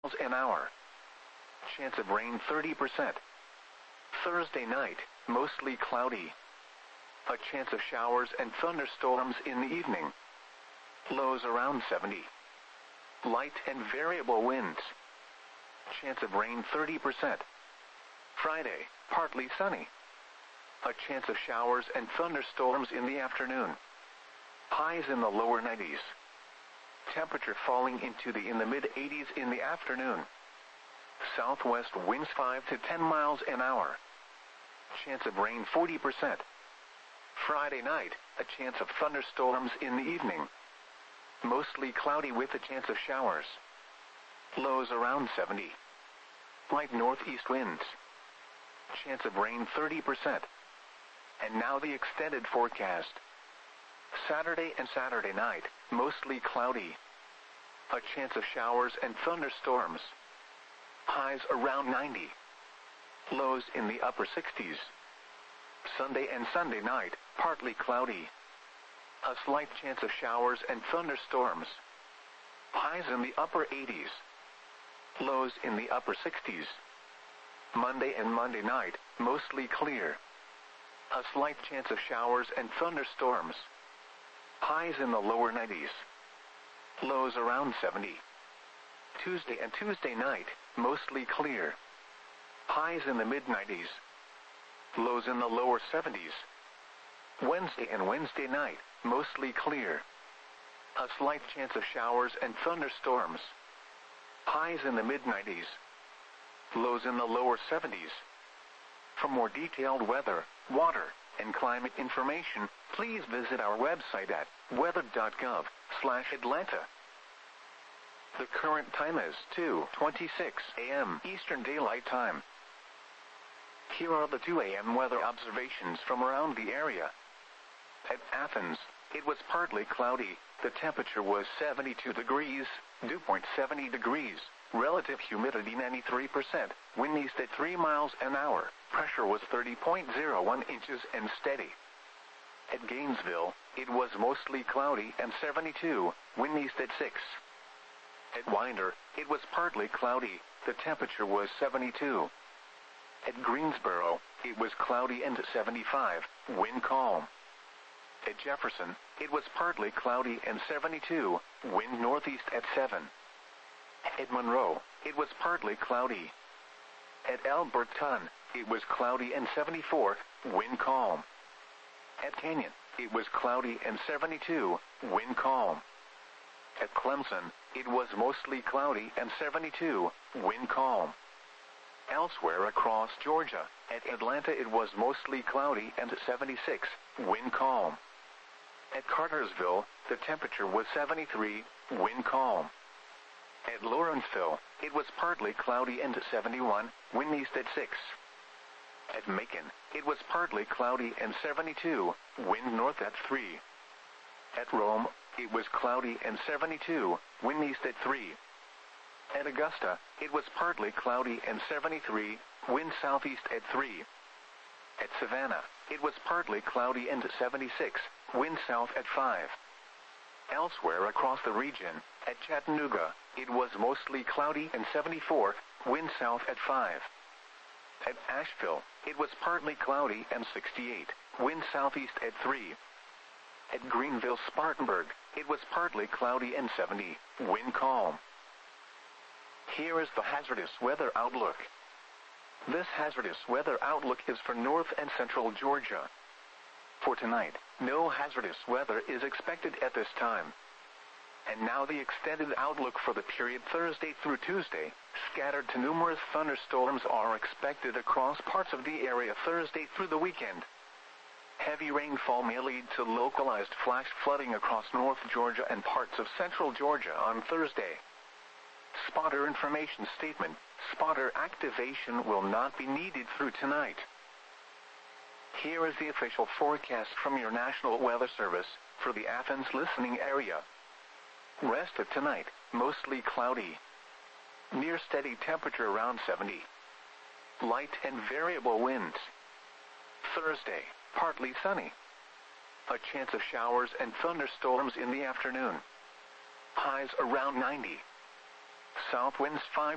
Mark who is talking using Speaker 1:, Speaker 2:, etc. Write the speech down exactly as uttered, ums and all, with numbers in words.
Speaker 1: miles an hour. Chance of rain thirty percent. Thursday night, mostly cloudy. A chance of showers and thunderstorms in the evening. Lows around seventy. Light and variable winds. Chance of rain thirty percent. Friday, partly sunny. A chance of showers and thunderstorms in the afternoon. Highs in the lower nineties. Temperature falling into the in the mid eighties in the afternoon. Southwest winds five to ten miles an hour. Chance of rain forty percent. Friday night, a chance of thunderstorms in the evening. Mostly cloudy with a chance of showers. Lows around seventy. Light northeast winds. Chance of rain thirty percent. And now the extended forecast. Saturday and Saturday night, mostly cloudy. A chance of showers and thunderstorms. Highs around ninety. Lows in the upper sixties. Sunday and Sunday night, partly cloudy. A slight chance of showers and thunderstorms. Highs in the upper eighties. Lows in the upper sixties. Monday and Monday night, mostly clear. A slight chance of showers and thunderstorms. Highs in the lower nineties. Lows around seventy. Tuesday and Tuesday night, mostly clear. Highs in the mid nineties. Lows in the lower seventies. Wednesday and Wednesday night, mostly clear. A slight chance of showers and thunderstorms. Highs in the mid nineties. Lows in the lower seventies. For more detailed weather, water, and climate information, please visit our website at weather dot gov slash Atlanta. The current time is two twenty-six a m Eastern Daylight Time. Here are the two a m weather observations from around the area. At Athens, it was partly cloudy. The temperature was seventy-two degrees, dew point seventy degrees, relative humidity ninety-three percent, wind east at three miles an hour, pressure was thirty point zero one inches and steady. At Gainesville, it was mostly cloudy and seventy-two, wind east at six. At Winder, it was partly cloudy, the temperature was seventy-two. At Greensboro, it was cloudy and seventy-five, wind calm. At Jefferson, it was partly cloudy and seventy-two, wind northeast at seven. At Monroe, it was partly cloudy. At Alberton, it was cloudy and seventy-four, wind calm. At Canyon, it was cloudy and seventy-two, wind calm. At Clemson, it was mostly cloudy and seventy-two, wind calm. Elsewhere across Georgia, at Atlanta it was mostly cloudy and seventy-six, wind calm. At Cartersville, the temperature was seventy-three, wind calm. At Lawrenceville, it was partly cloudy and seventy-one, wind east at six. At Macon, it was partly cloudy and seventy-two, wind north at three. At Rome, it was cloudy and seventy-two, wind east at three. At Augusta, it was partly cloudy and seventy-three, wind southeast at three. At Savannah, it was partly cloudy and seventy-six, wind south at five. Elsewhere across the region, at Chattanooga, it was mostly cloudy and seventy-four, wind south at five. At Asheville, it was partly cloudy and sixty-eight, wind southeast at three. At Greenville-Spartanburg, it was partly cloudy and seventy, wind calm. Here is the hazardous weather outlook. This hazardous weather outlook is for north and central Georgia. For tonight, no hazardous weather is expected at this time. And now the extended outlook for the period Thursday through Tuesday. Scattered to numerous thunderstorms are expected across parts of the area Thursday through the weekend. Heavy rainfall may lead to localized flash flooding across North Georgia and parts of central Georgia on Thursday. Spotter information statement. Spotter activation will not be needed through tonight. Here is the official forecast from your National Weather Service for the Athens listening area. Rest of tonight, mostly cloudy. Near steady temperature around seventy. Light and variable winds. Thursday, partly sunny. A chance of showers and thunderstorms in the afternoon. Highs around ninety. South winds five